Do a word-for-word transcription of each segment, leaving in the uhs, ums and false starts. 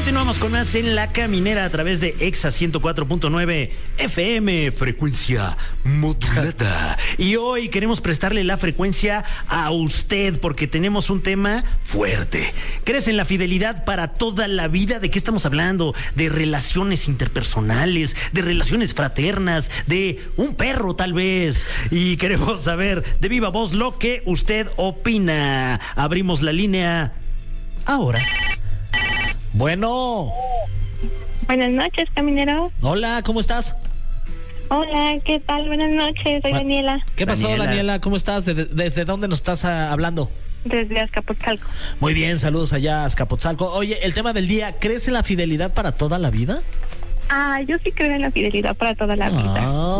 Continuamos con más en La Caminera a través de Exa ciento cuatro punto nueve F M, frecuencia modulada. Y hoy queremos prestarle la frecuencia a usted porque tenemos un tema fuerte. ¿Crees en la fidelidad para toda la vida? ¿De qué estamos hablando? De relaciones interpersonales, de relaciones fraternas, de un perro tal vez. Y queremos saber de viva voz lo que usted opina. Abrimos la línea ahora. Bueno. Buenas noches, caminero. Hola, ¿cómo estás? Hola, ¿qué tal? Buenas noches, soy Daniela. ¿Qué pasó, Daniela? Daniela? ¿Cómo estás? ¿Desde, desde dónde nos estás uh, hablando? Desde Azcapotzalco. Muy bien, saludos allá a Azcapotzalco. Oye, el tema del día, ¿crees en la fidelidad para toda la vida? Ah, yo sí creo en la fidelidad para toda la vida.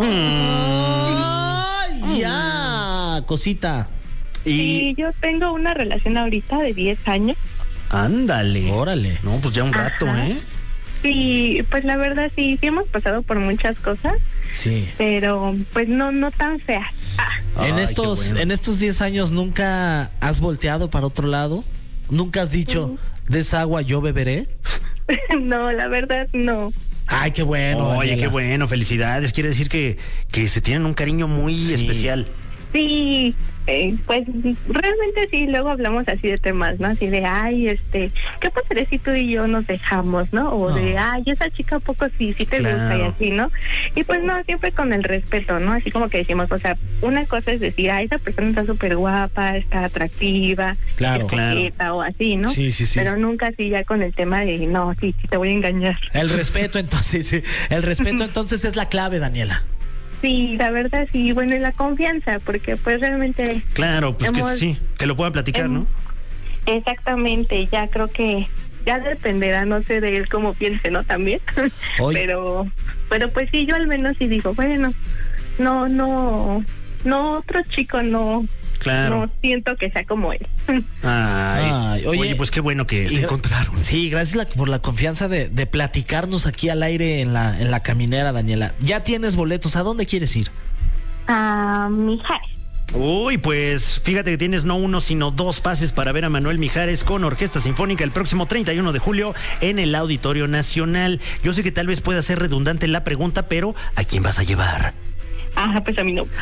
Ah. Mm. Ya, cosita. Y Sí, yo tengo una relación ahorita de diez años. ándale. Órale. No, pues ya un rato, Ajá. ¿eh? Y pues la verdad sí, sí hemos pasado por muchas cosas, Sí. pero pues no no tan feas. Ah, En Ay, estos, qué bueno. en estos diez años, ¿nunca has volteado para otro lado? ¿Nunca has dicho, de esa agua yo beberé? no, la verdad no. Ay, qué bueno. Oye, Daniela. qué bueno, felicidades. Quiere decir que, que se tienen un cariño muy Sí. especial. Sí, eh, pues realmente sí, luego hablamos así de temas, ¿no? Así de, ay, este, ¿qué pasaría si tú y yo nos dejamos, no? O No. de, ay, esa chica a poco sí, sí te Claro. gusta y así, ¿no? Y pues no, siempre con el respeto, ¿no? Así como que decimos, o sea, una cosa es decir, ay, esa persona está súper guapa, está atractiva, Claro, es claro. coqueta o así, ¿no? Sí, sí, sí. Pero nunca así ya con el tema de, no, sí, sí te voy a engañar. El respeto, entonces, sí. El respeto, entonces, es la clave, Daniela. Sí, la verdad sí, bueno, y la confianza, porque pues realmente... Claro, pues Hemos- que sí, que lo puedan platicar, Em, ¿no? Exactamente, ya creo que ya dependerá, no sé de él cómo piense, ¿no? También. Oye. pero, pero pues sí, yo al menos sí digo, bueno, no, no, no, otro chico no, Claro. no siento que sea como él. Ay, Ay, oye, oye, pues qué bueno que se y- encontraron. Sí, gracias la- por la confianza de, de platicarnos aquí al aire en la, en la caminera, Daniela. Ya tienes boletos, ¿a dónde quieres ir? A Mijares. Uy, pues fíjate que tienes no uno, sino dos pases para ver a Manuel Mijares con Orquesta Sinfónica el próximo treinta y uno de julio en el Auditorio Nacional. Yo sé que tal vez pueda ser redundante la pregunta, pero ¿a quién vas a llevar? Ajá, pues a mí no.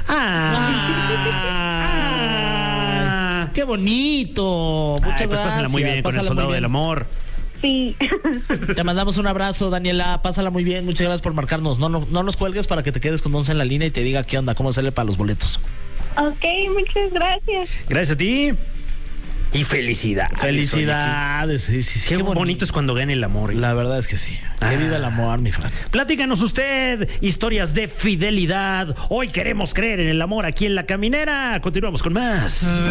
¡Ah! ¡Qué bonito! Muchas Ay, pues gracias. pásala muy bien con el pásala Soldado muy del bien. Amor. Sí. Te mandamos un abrazo, Daniela. Pásala muy bien. Muchas gracias por marcarnos. No, no, no nos cuelgues para que te quedes con Monse en la línea y te diga qué onda, cómo hacerle para los boletos. Ok, muchas gracias. Gracias a ti. Y felicidades. Felicidades. Sí, sí, sí. Qué, bonito. es cuando gana el amor. La verdad es que sí. Ah. Que viva el amor, mi Fran. Platícanos usted historias de fidelidad. Hoy queremos creer en el amor aquí en La Caminera. Continuamos con más.